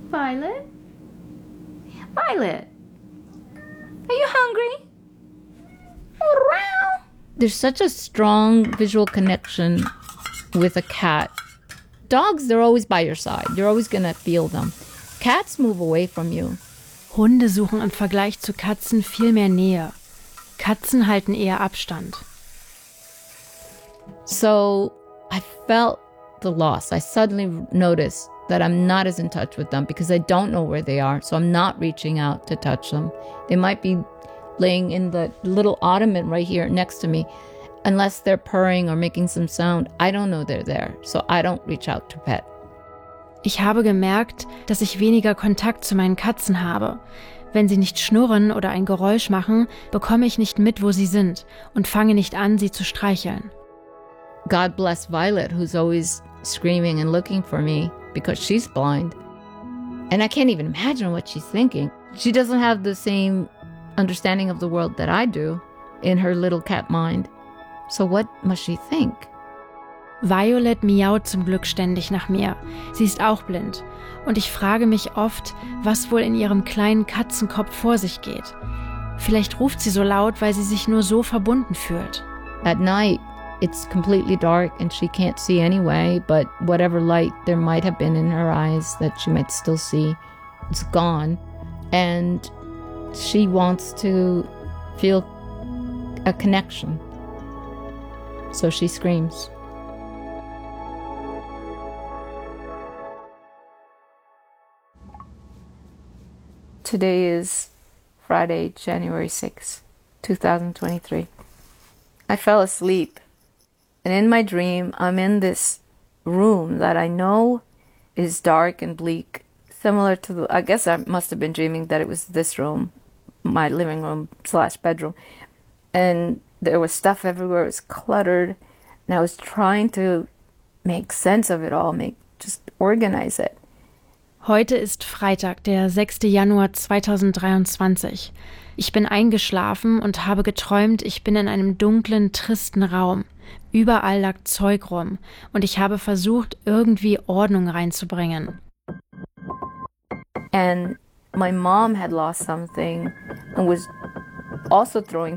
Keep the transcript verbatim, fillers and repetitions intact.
Violet? Violet? Are you hungry? Around. There's such a strong visual connection with a cat. Dogs, they're always by your side. You're always gonna feel them. Cats move away from you. Hunde suchen im Vergleich zu Katzen viel mehr Nähe. Katzen halten eher Abstand. So I felt the loss. I suddenly noticed that I'm not as in touch with them because I don't know where they are. So I'm not reaching out to touch them. They might be laying in the little ottoman right here next to me. Unless they're purring or making some sound, I don't know they're there. So I don't reach out to pet. Ich habe gemerkt, dass ich weniger Kontakt zu meinen Katzen habe. Wenn sie nicht schnurren oder ein Geräusch machen, bekomme ich nicht mit, wo sie sind und fange nicht an, sie zu streicheln. God bless Violet, who's always screaming and looking for me because she's blind. And I can't even imagine what she's thinking. She doesn't have the same understanding of the world that I do in her little cat mind. So what must she think? Violet miaut zum Glück ständig nach mir. Sie ist auch blind. Und ich frage mich oft, was wohl in ihrem kleinen Katzenkopf vor sich geht. Vielleicht ruft sie so laut, weil sie sich nur so verbunden fühlt. At night, it's completely dark and she can't see anyway, but whatever light there might have been in her eyes that she might still see, it's gone. And she wants to feel a connection. So she screams. Today is Friday, January sixth, twenty twenty-three. I fell asleep, and in my dream, I'm in this room that I know is dark and bleak, similar to the, I guess I must have been dreaming that it was this room, my living room slash bedroom. And there was stuff everywhere, it was cluttered, and I was trying to make sense of it all, make just organize it. Heute ist Freitag, der sechster Januar zweitausenddreiundzwanzig. Ich bin eingeschlafen und habe geträumt, ich bin in einem dunklen, tristen Raum. Überall lag Zeug rum und ich habe versucht, irgendwie Ordnung reinzubringen. And my mom had lost something and was also throwing